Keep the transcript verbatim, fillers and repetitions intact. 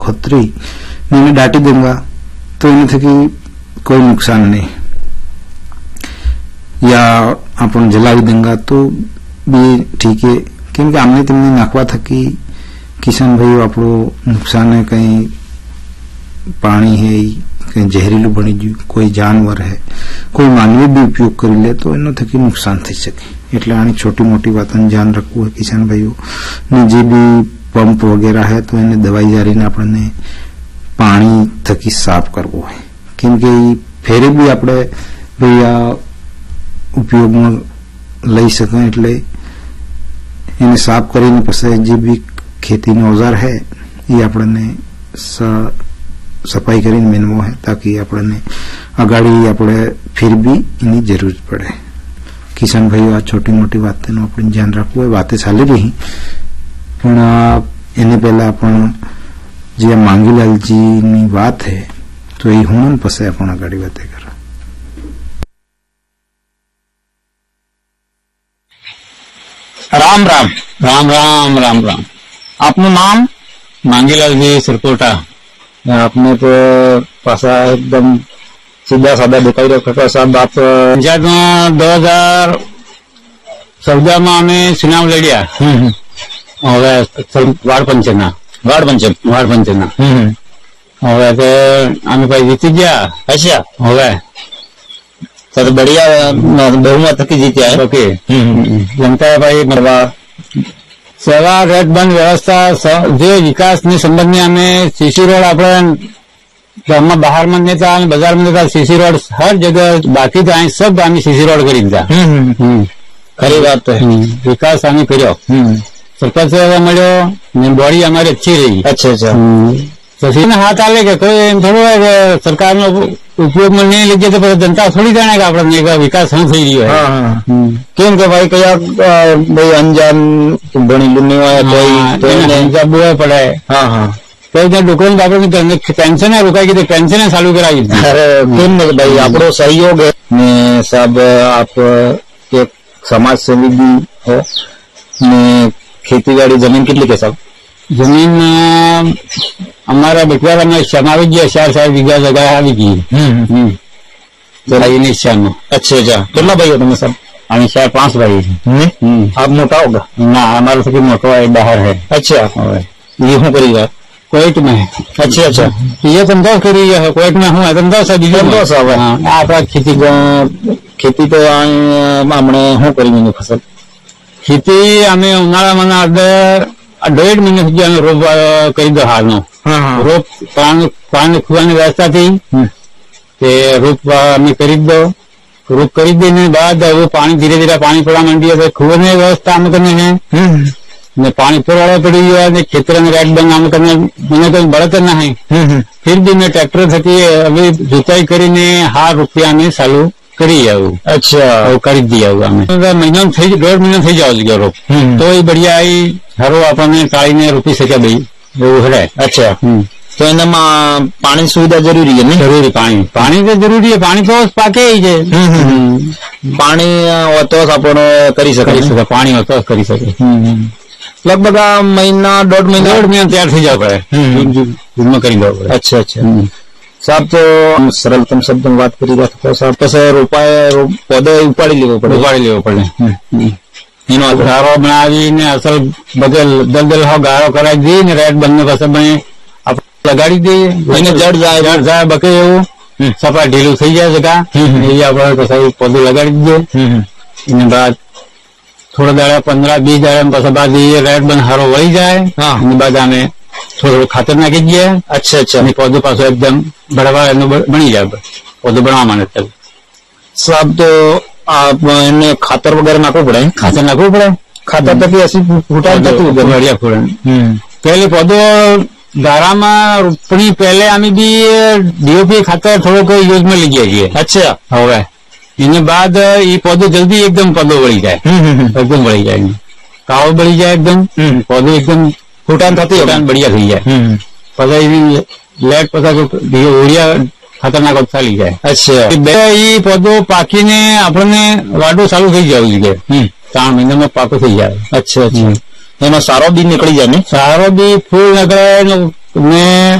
खतरी मैंने डांटी दूंगा तो इन थकी कोई नुकसान नहीं, या अपन जलावी देंगा तो भी ठीक है, क्योंकि आमने तेमने नाखवा था कि किसान भाई आपको नुकसान है, कहीं पानी है, कहीं जहरीलू बनी गयु, कोई जानवर है, कोई मानवी भी उपयोग कर ले तो एनो थकी नुकसान थी सके। एटले आनी छोटी मोटी बातों ध्यान रखવું है किसान भाईओ ने। जे भी पंप वगैरह है तो एने दवाई जारीने आपने पानी थकी साफ करवो है, क्योंकि फेरे भी आपणे भैया उपयोग में लई सके, एटले एने साफ करीने पछी जे भी खेती नो औजार है ये आपने सफाई करीने मेनवो है, ताकि आपने अगाड़ी आपणे फिर भी एनी जरूरत पड़े। किसान भाईओ आ छोटी मोटी बातें अपने ध्यान रखવું है। बातें चाली रही पण एने पहला अपन जे मांगीलाल जी नी बात है तो ये हुण पछी अपन अगाड़ी बातें करा। राम राम राम राम राम राम। आपनु नाम? मांगीलाल जी सरपोटा। आपने तो पासा एकदम सीधा साधा दिखाई रखा साहब। आप पंचायत में दो हजार चौदह में हमें चुनाव लड़िया ward panchayat ward panchayat ward panchayat હવે તો અમે ભાઈ જીતી ગયા હશે। હવે તો बढ़िया बहुमत थकी जीत्या है। ओके जनता भाई मरवा सेवा रेट बंद व्यवस्था जो विकास ने संबंध में हमें सीसी रोड अपने गाम में बाहर में नहीं था, बाजार में नहीं था, सीसी रोड हर जगह बाकी था, सब आमी सीसी रोड करी था। खरी बात तो है, विकास आमी करो। सरकार से मिलो, बॉडी हमारी अच्छी रही। अच्छा अच्छा तो सीधे हाथ आले के कोई थोड़ा है सरकार में उपयोग में नहीं लीजिए तो फिर जनता थोड़ी जाने का अपना विकास हम थी रही है। केम के भाई कया भाई अंजान बनी लुनी हुआ कोई जब हुआ पड़े। हाँ हाँ तो जो दुकान बापड़े पेंशन है रुका की पेंशन है चालू कराई। अरे केम नहीं भाई आपको सहयोग है ने सब आप एक समाज सेवी भी हो ने खेती बाड़ी जमीन कितनी के सब जमीन हमारा बटवारा में समावी गया चार चार बीघा जगह આવી ગઈ। भाई निशान। अच्छा अच्छा कितना भाई हो तुम सब? हम चार पांच भाई। आप मोटा होगा? ना हमारा सबकी मोटा है बाहर है। अच्छा ये हूँ करेगा कोयट में। अच्छा अच्छा ये धंधा करी है कोयट में हूँ धंधा सा धंधा सा आप खेती खेती तो हमने हूँ करी फसल खेती हमें उनाळा मना डेढ़ महीने સુધી અમે રોપ કરી દો હાલનો રોપ પાણી પાણી ખુવાની વ્યવસ્થા થઈ તે રોપ અમે કરી દો રોપ કરી દેને બાદ હવે પાણી ધીરે ધીરે પાણી પડવા માંડી હવે ખુવાની વ્યવસ્થા અમે કરીને है ને પાણી પુરવાડવા પડી ગયો અને ખેતર ને રેડ બંધ અમે કરીને મને કોઈ બળત ના है फिर भी मैं ट्रैक्टर थकी अभी जुताई કરીને हार रुपया में चालू કરી આવું। अच्छा કરી દી આવું અમે મહિના થઈ દોઢ મહિના થઈ જાવ ગયો રોપ તો એ बढ़िया आई हरो आपने काढ़ी ने रोपी सके भाई वो है। अच्छा तो एनामा पानी सुविधा जरूरी है? नहीं जरूरी पानी पानी तो जरूरी है। पानी तो पाके ही है पानी तो आपने करी सके पानी हो तो करी सके लगभग महीना डेढ़ महीना डेढ़ महीना तैयार थी जाओ पड़े करी दो। अच्छा अच्छा साहब तो सरलतम शब्द में बात करी तो साहब तो रोपाए पौधे उपाड़ी लेवो पड़े उपाड़ी लेवो पड़े એનો ગારો બનાવીને અસલ બધે દલદલ હો ગારો કરાવી દઈને રેડ બંને પાસે બને આપણે લગાડી દઈએ એને જડ જાય જડ જાય બકે એવું સપા ઢીલું થઈ જાય જગા એ આપણે પછી પૌધું લગાડી દઈએ એના બાદ થોડા દાડા પંદર बीस દાડા પછી બાદ એ રેડ બન હારો વળી જાય એની બાદ અમે થોડું ખાતર નાખી દઈએ। अच्छा अच्छा અને પૌધું પાછો એકદમ બળવા એનું બની જાય પૌધું બનવા માંડે સાહેબ તો आप इन्हें खातर वगैरह नाखो पड़े? खातर नाखो पड़े खातर तक ऐसी फूटा बढ़िया फूट पहले पौधो दारा में रोपनी पहले आमी भी डीओपी खातर थोड़ो कोई यूज में लीजिए છીએ। अच्छा હવે એને બાદ ये पौधो जल्दी एकदम पौधो बढ़ी जाए एकदम बढ़ी जाए काव बढ़ी जाए एकदम पौधो एकदम फूटान थती फूटान बढ़िया थी जाए પછી लेट पता ओडिया खतरनाक चाली जाए। अच्छा ये पौधो पाकी ने अपने वाडो चालू थी जाव જોઈએ ત્રણ મહિના में पाको थी जाए। अच्छा अच्छा एनो सारो बी निकली जाए? सारो बी फूल निकले મેં